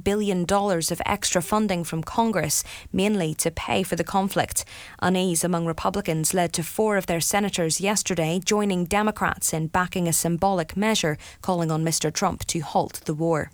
billion of extra funding from Congress, mainly to pay for the conflict. Unease among Republicans led to 4 of their senators yesterday joining Democrats in backing a symbolic measure calling on Mr Trump to halt the war.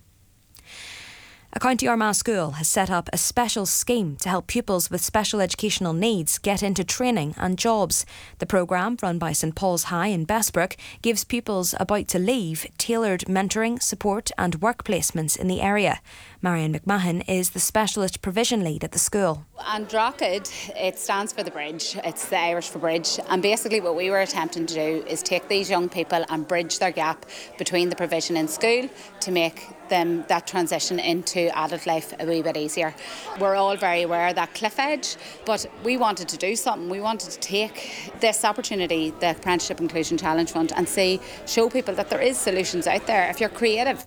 A County Armagh school has set up a special scheme to help pupils with special educational needs get into training and jobs. The programme, run by St Paul's High in Bessbrook, gives pupils about to leave tailored mentoring, support and work placements in the area. Marion McMahon is the specialist provision lead at the school. And Drogheda, it stands for the bridge. It's the Irish for bridge. And basically what we were attempting to do is take these young people and bridge their gap between the provision in school to make them that transition into adult life a wee bit easier. We're all very aware of that cliff edge, but we wanted to do something. We wanted to take this opportunity, the Apprenticeship Inclusion Challenge Fund, and show people that there is solutions out there if you're creative.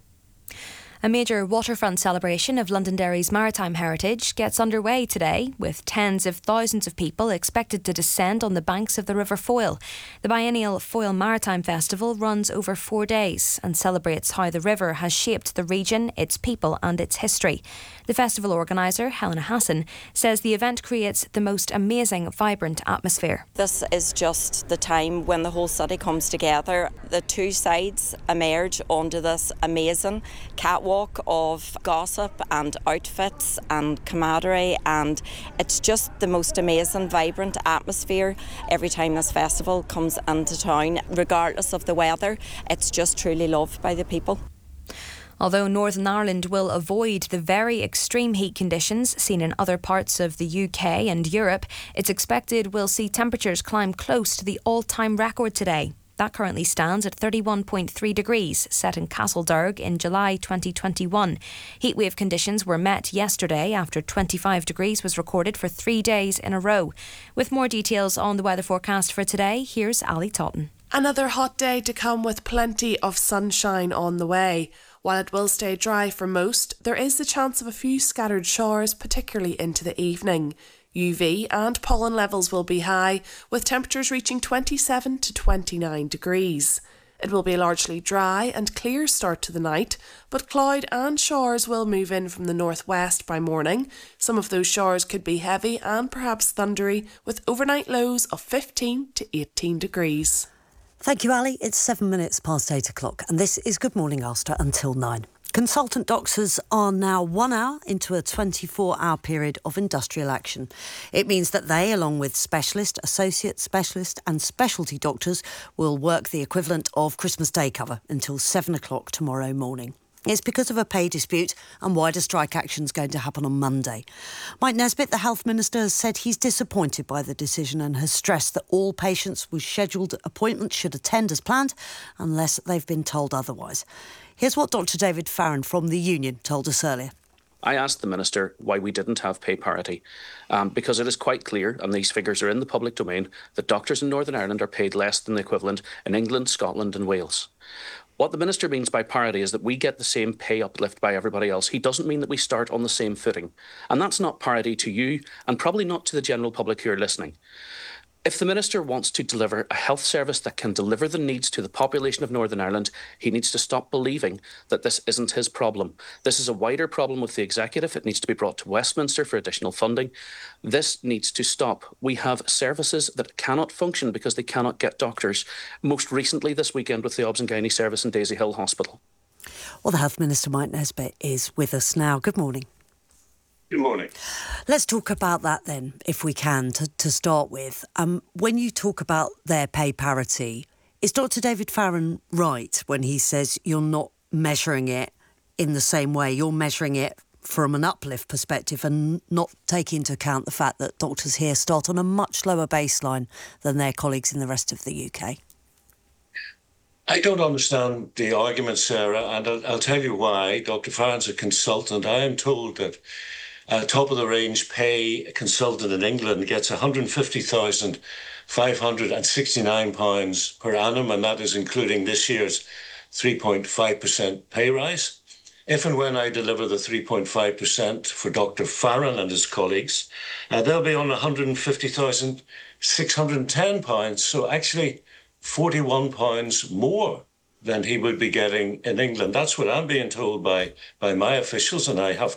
A major waterfront celebration of Londonderry's maritime heritage gets underway today, with tens of thousands of people expected to descend on the banks of the River Foyle. The biennial Foyle Maritime Festival runs over 4 days and celebrates how the river has shaped the region, its people and its history. The festival organiser, Helena Hassan, says the event creates the most amazing, vibrant atmosphere. This is just the time when the whole city comes together. The two sides emerge onto this amazing catwalk of gossip and outfits and camaraderie, and it's just the most amazing, vibrant atmosphere every time this festival comes into town. Regardless of the weather, it's just truly loved by the people. Although Northern Ireland will avoid the very extreme heat conditions seen in other parts of the UK and Europe, it's expected we'll see temperatures climb close to the all-time record today. That currently stands at 31.3 degrees, set in Castlederg in July 2021. Heatwave conditions were met yesterday after 25 degrees was recorded for 3 days in a row. With more details on the weather forecast for today, here's Ali Totten. Another hot day to come with plenty of sunshine on the way. While it will stay dry for most, there is the chance of a few scattered showers, particularly into the evening. UV and pollen levels will be high, with temperatures reaching 27 to 29 degrees. It will be a largely dry and clear start to the night, but cloud and showers will move in from the northwest by morning. Some of those showers could be heavy and perhaps thundery, with overnight lows of 15 to 18 degrees. Thank you, Ali. It's 7 minutes past 8 o'clock, and this is Good Morning Ulster until 9. Consultant doctors are now 1 hour into a 24-hour period of industrial action. It means that they, along with specialist, associate specialist and specialty doctors, will work the equivalent of Christmas Day cover until 7 o'clock tomorrow morning. It's because of a pay dispute, and wider strike action is going to happen on Monday. Mike Nesbitt, the Health Minister, has said he's disappointed by the decision and has stressed that all patients with scheduled appointments should attend as planned unless they've been told otherwise. Here's what Dr David Farron from the union told us earlier. I asked the Minister why we didn't have pay parity, because it is quite clear, and these figures are in the public domain, that doctors in Northern Ireland are paid less than the equivalent in England, Scotland and Wales. What the Minister means by parity is that we get the same pay uplift by everybody else. He doesn't mean that we start on the same footing. And that's not parity to you, and probably not to the general public who are listening. If the Minister wants to deliver a health service that can deliver the needs to the population of Northern Ireland, he needs to stop believing that this isn't his problem. This is a wider problem with the Executive. It needs to be brought to Westminster for additional funding. This needs to stop. We have services that cannot function because they cannot get doctors. Most recently this weekend with the Obs and Gynae service in Daisy Hill Hospital. Well, the Health Minister, Mike Nesbitt, is with us now. Good morning. Good morning. Let's talk about that then, if we can, to start with. When you talk about their pay parity, is Dr David Farron right when he says you're not measuring it in the same way? You're measuring it from an uplift perspective and not taking into account the fact that doctors here start on a much lower baseline than their colleagues in the rest of the UK? I don't understand the argument, Sarah, and I'll tell you why. Dr Farron's a consultant. I am told that top-of-the-range pay consultant in England gets £150,569 per annum, and that is including this year's 3.5% pay rise. If and when I deliver the 3.5% for Dr Farron and his colleagues, they'll be on £150,610, so actually £41 more than he would be getting in England. That's what I'm being told by my officials, and I have